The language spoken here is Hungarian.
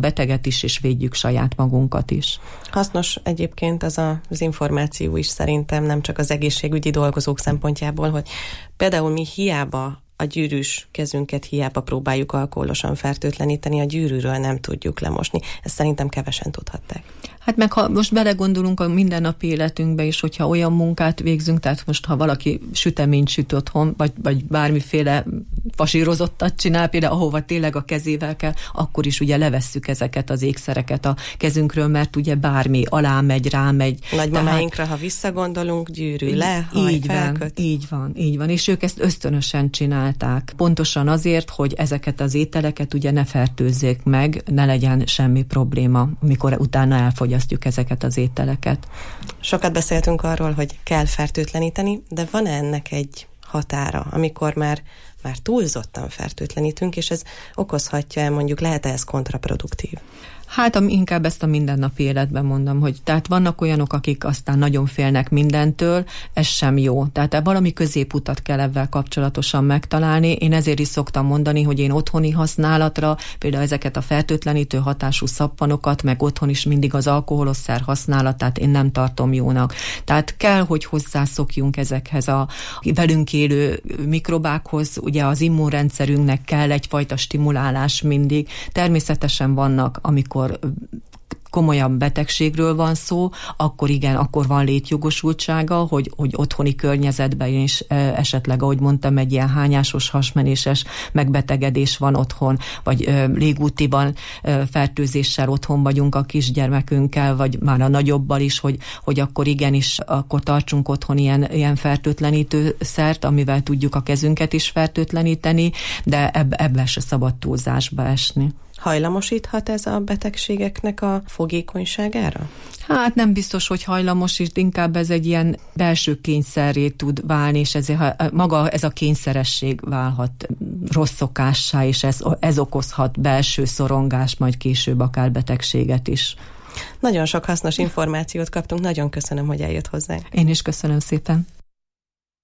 beteget is, és védjük saját magunkat is. Hasznos egyébként az információ is szerintem, nem csak az egészségügyi dolgozók szempontjából, hogy például mi hiába a gyűrűs kezünket hiába próbáljuk alkoholosan fertőtleníteni, a gyűrűről nem tudjuk lemosni. Ezt szerintem kevesen tudhatták. Hát meg ha most belegondolunk a mindennapi életünkbe is, hogyha olyan munkát végzünk, tehát most ha valaki süteményt süt otthon, vagy bármiféle fasírozottat csinál, például ahova tényleg a kezével kell, akkor is ugye levesszük ezeket az ékszereket a kezünkről, mert ugye bármi alámegy, rámegy. Nagymamáinkra, ha visszagondolunk, gyűrű le, haj, felköt. Így van. És ők ezt ösztönösen csinálták. Pontosan azért, hogy ezeket az ételeket ugye ne fertőzzék meg, ne legyen semmi probléma, amikor utána elfogyasztjuk ezeket az ételeket. Sokat beszéltünk arról, hogy kell fertőtleníteni, de van ennek egy határa, amikor már túlzottan fertőtlenítünk, és ez okozhatja, mondjuk lehet-e ez kontraproduktív? Hát inkább ezt a mindennapi életben mondom, hogy tehát vannak olyanok, akik aztán nagyon félnek mindentől, ez sem jó. Tehát valami középutat kell ebben kapcsolatosan megtalálni. Én ezért is szoktam mondani, hogy én otthoni használatra, például ezeket a fertőtlenítő hatású szappanokat, meg otthon is mindig az alkoholosszer használatát én nem tartom jónak. Tehát kell, hogy hozzászokjunk ezekhez a velünk élő mikrobákhoz, ugye az immunrendszerünknek kell egyfajta stimulálás mindig. Természetesen vannak, amikor komolyabb betegségről van szó, akkor igen, akkor van létjogosultsága, hogy otthoni környezetben is esetleg, ahogy mondtam, egy ilyen hányásos, hasmenéses megbetegedés van otthon, vagy légútiban fertőzéssel otthon vagyunk a kisgyermekünkkel, vagy már a nagyobbal is, hogy akkor igenis, akkor tartsunk otthon ilyen fertőtlenítő szert, amivel tudjuk a kezünket is fertőtleníteni, de ebben se szabad túlzásba esni. Hajlamosíthat ez a betegségeknek a fogékonyságára? Hát nem biztos, hogy hajlamosít, inkább ez egy ilyen belső kényszerré tud válni, és maga ez a kényszeresség válhat rossz szokássá, és ez okozhat belső szorongást, majd később akár betegséget is. Nagyon sok hasznos információt kaptunk, nagyon köszönöm, hogy eljött hozzánk. Én is köszönöm szépen.